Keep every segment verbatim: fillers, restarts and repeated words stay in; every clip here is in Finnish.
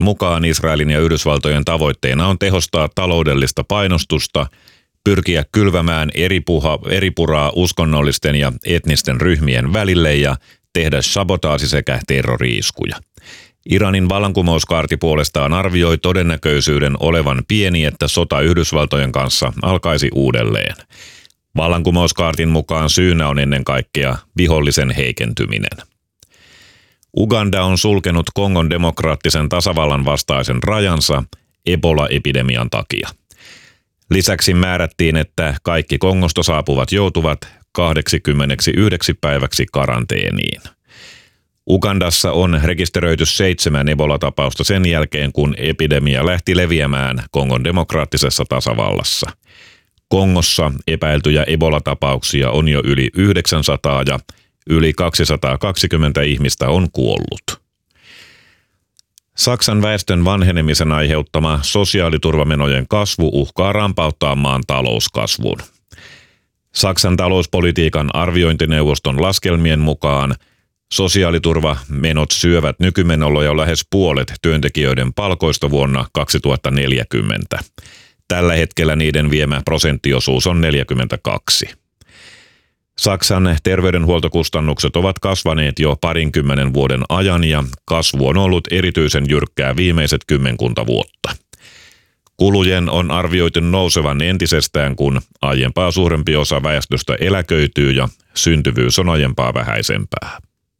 mukaan Israelin ja Yhdysvaltojen tavoitteena on tehostaa taloudellista painostusta, pyrkiä kylvämään eripuha, eripuraa uskonnollisten ja etnisten ryhmien välille ja tehdä sabotaasi- sekä terrori-iskuja. Iranin vallankumouskaarti puolestaan arvioi todennäköisyyden olevan pieni, että sota Yhdysvaltojen kanssa alkaisi uudelleen. Vallankumouskaartin mukaan syynä on ennen kaikkea vihollisen heikentyminen. Uganda on sulkenut Kongon demokraattisen tasavallan vastaisen rajansa Ebola-epidemian takia. Lisäksi määrättiin, että kaikki Kongosta saapuvat joutuvat kaksikymmentäyhdeksän päiväksi karanteeniin. Ugandassa on rekisteröity seitsemän Ebola-tapausta sen jälkeen, kun epidemia lähti leviämään Kongon demokraattisessa tasavallassa. Kongossa epäiltyjä Ebola-tapauksia on jo yli yhdeksänsataa ja yli kaksisataakaksikymmentä ihmistä on kuollut. Saksan väestön vanhenemisen aiheuttama sosiaaliturvamenojen kasvu uhkaa rampauttaa maan talouskasvun. Saksan talouspolitiikan arviointineuvoston laskelmien mukaan sosiaaliturvamenot syövät nykymenolla jo lähes puolet työntekijöiden palkoista vuonna kaksituhattaneljäkymmentä. Tällä hetkellä niiden viemä prosenttiosuus on neljäkymmentäkaksi. Saksan terveydenhuoltokustannukset ovat kasvaneet jo parinkymmenen vuoden ajan ja kasvu on ollut erityisen jyrkkää viimeiset kymmenkunta vuotta. Kulujen on arvioitu nousevan entisestään, kun aiempaa suurempi osa väestöstä eläköityy ja syntyvyys on aiempaa vähäisempää.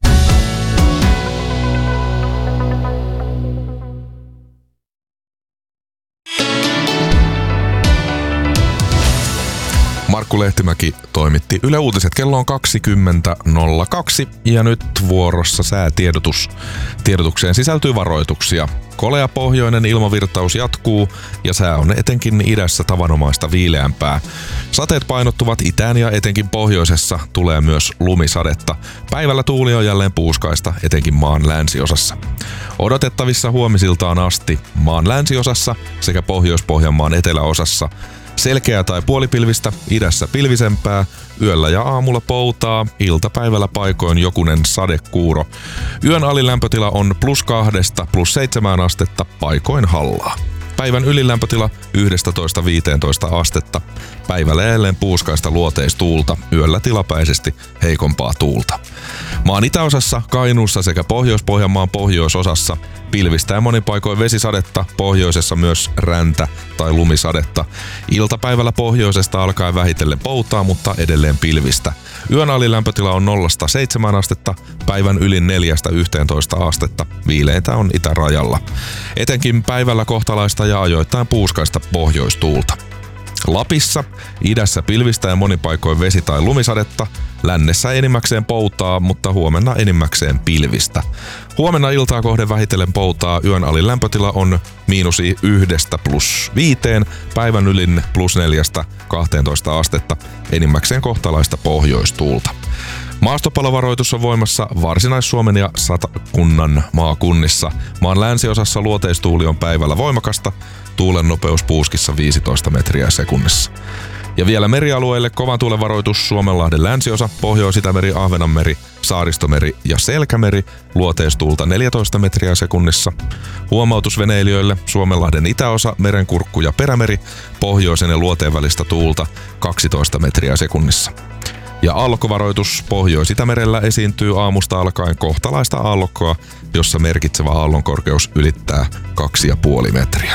Markku Lehtimäki toimitti Yle Uutiset. Kello on kaksikymmentä nolla kaksi ja nyt vuorossa säätiedotus. Tiedotukseen sisältyy varoituksia. Kolea pohjoinen ilmavirtaus jatkuu ja sää on etenkin idässä tavanomaista viileämpää. Sateet painottuvat itään ja etenkin pohjoisessa tulee myös lumisadetta. Päivällä tuuli on jälleen puuskaista, etenkin maan länsiosassa. Odotettavissa huomisiltaan asti maan länsiosassa sekä Pohjois-Pohjanmaan eteläosassa selkeää tai puolipilvistä, idässä pilvisempää, yöllä ja aamulla poutaa, iltapäivällä paikoin jokunen sadekuuro. Yön alilämpötila on plus kahdesta plus seitsemään astetta, paikoin hallaa. Päivän ylilämpötila yksitoista viisitoista astetta. Päivällä jälleen puuskaista luoteistuulta, yöllä tilapäisesti heikompaa tuulta. Maan itäosassa, Kainuussa sekä Pohjois-Pohjanmaan pohjoisosassa pilvistä ja monin paikoin vesisadetta, pohjoisessa myös räntä- tai lumisadetta. Iltapäivällä pohjoisesta alkaen vähitellen poutaa, mutta edelleen pilvistä. Yön alilämpötila on nollasta seitsemään astetta, päivän yli neljästä yhteentoista astetta, viileintä on itärajalla. Etenkin päivällä kohtalaista ja ajoittain puuskaista pohjoistuulta. Lapissa, idässä pilvistä ja monin paikoin vesi- tai lumisadetta, lännessä enimmäkseen poutaa, mutta huomenna enimmäkseen pilvistä. Huomenna iltaa kohden vähitellen poutaa, yön alilämpötila on miinus yhdestä plus viiteen, päivän ylin plus neljästä kahteentoista astetta, enimmäkseen kohtalaista pohjoistuulta. Maastopalovaroitus on voimassa Varsinais-Suomen ja Satakunnan maakunnissa. Maan länsiosassa luoteistuuli on päivällä voimakasta, tuulen nopeus puuskissa viisitoista metriä sekunnissa. Ja vielä merialueille kovan tuulen varoitus Suomenlahden länsiosa, Pohjois-Itämeri, Ahvenanmeri, Saaristomeri ja Selkämeri, luoteistuulta neljätoista metriä sekunnissa. Huomautus veneilijöille Suomenlahden itäosa, Merenkurkku ja Perämeri, pohjoisen ja luoteen välistä tuulta kaksitoista metriä sekunnissa. Ja aallokkovaroitus Pohjois-Itämerellä esiintyy aamusta alkaen kohtalaista aallokkoa, jossa merkitsevä aallonkorkeus ylittää kaksi ja puoli metriä.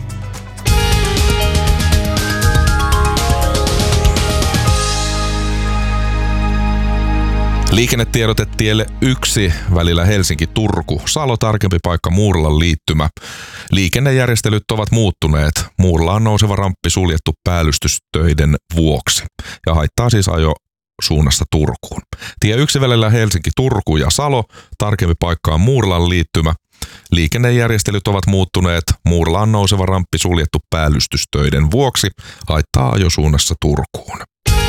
Liikennetiedote tielle yksi välillä Helsinki-Turku. Salo tarkempi paikka Muurilan liittymä. Liikennejärjestelyt ovat muuttuneet. Muurilaan nouseva ramppi suljettu päällystystöiden vuoksi ja haittaa siis ajo suunnassa Turkuun. Tie yksi välillä Helsinki-Turku ja Salo, tarkempi paikka on Muurilan liittymä. Liikennejärjestelyt ovat muuttuneet. Muurilaan nouseva ramppi suljettu päällystystöiden vuoksi haittaa ajosuunnassa Turkuun.